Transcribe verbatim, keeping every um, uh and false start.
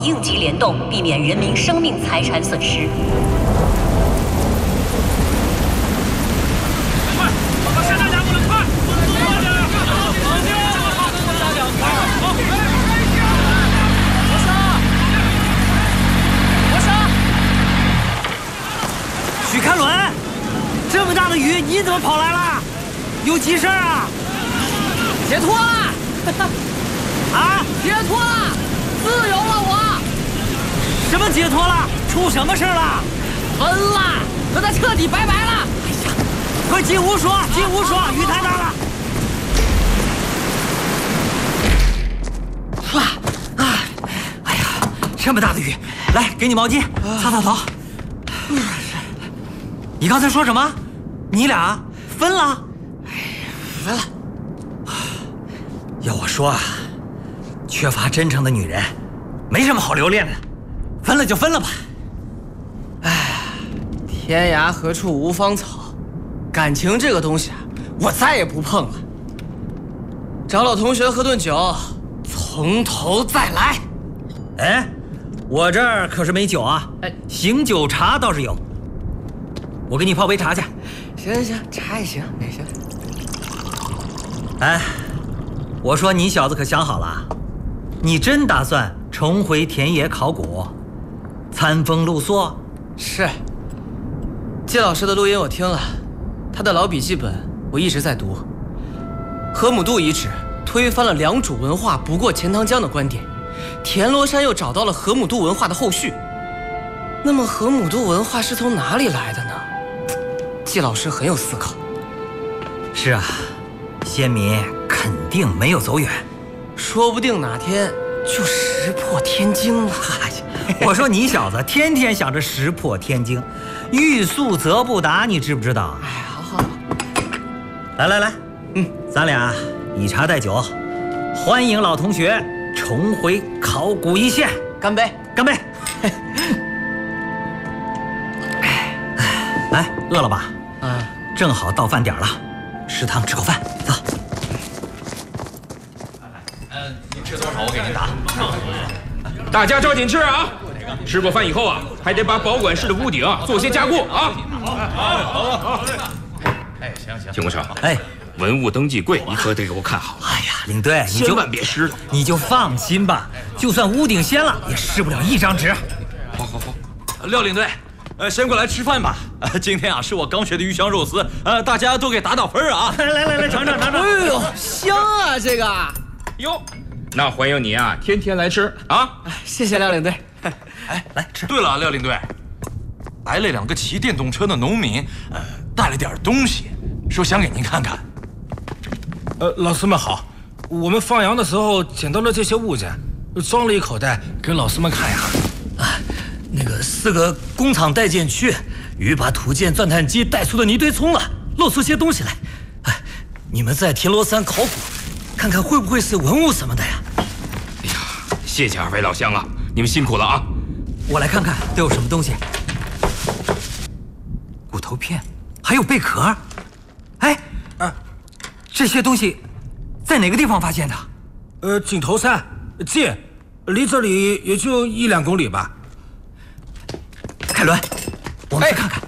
应急联动，避免人民生命财产损失。 快，往下加点，快！快点！多加点，快！好，活生，活生， 许开伦，这么大的雨，你怎么跑来了？有急事啊？ 解脱了！ 啊！ 解脱了！自由了我！ 什么解脱了？出什么事了？ 分了，和他彻底拜拜了！ 哎呀，快进屋说，进屋说，雨太大了。哇啊！哎呀，这么大的雨，来，给你毛巾，擦擦头。你刚才说什么？你俩分了？ 分了。 要我说啊，缺乏真诚的女人，没什么好留恋的，分了就分了吧。 哎，天涯何处无芳草，感情这个东西啊，我再也不碰了。找老同学喝顿酒，从头再来。 哎，我这儿可是没酒啊，哎，醒酒茶倒是有。我给你泡杯茶去。 行行行，茶也行，也行。 哎，我说你小子可想好了，你真打算重回田野考古，餐风露宿？ 是。季老师的录音我听了，他的老笔记本我一直在读。河姆渡遗址推翻了良渚文化不过钱塘江的观点，田螺山又找到了河姆渡文化的后续。那么河姆渡文化是从哪里来的呢？季老师很有思考。 是啊，先民肯定没有走远， 说不定哪天就石破天惊了。 我说你小子天天想着石破天惊，欲速则不达，你知不知道？ 哎，好好好， 来来来， 嗯， 咱俩以茶代酒，欢迎老同学重回考古一线， 干杯！ 干杯！哎，饿了吧？ 啊， 正好到饭点了，食堂吃口饭，走。 嗯，您吃多少？我给您打。 大家抓紧吃啊！吃过饭以后啊，还得把保管室的屋顶啊做些加固啊。 好，好，好。哎，行行。 听我说， 哎， 文物登记柜你可得给我看好。 哎呀，领队，你就千万别湿了。 你就放心吧，就算屋顶掀了，也湿不了一张纸。 好好好， 廖领队，呃，先过来吃饭吧。呃，今天啊是我刚学的鱼香肉丝，呃，大家都给打打分啊。 来来来来，尝尝尝尝。 哎呦，香啊这个！ 哟，那欢迎你啊，天天来吃啊！ 谢谢廖领队。 哎，来吃。 对了，廖领队，来了两个骑电动车的农民，呃，带了点东西，说想给您看看。 呃，老师们好，我们放羊的时候捡到了这些物件，装了一口袋给老师们看呀。 啊，那个四个工厂待建区，鱼把土建钻探机带出的泥堆葱了，露出些东西来。哎，你们在田螺山考古，看看会不会是文物什么的呀？ 哎呀，谢谢二位老乡啊，你们辛苦了啊！ 我来看看都有什么东西。骨头片，还有贝壳。哎， 啊， 这些东西在哪个地方发现的？ 呃，井头山近，离这里也就一两公里吧。 凯伦，我们去看看。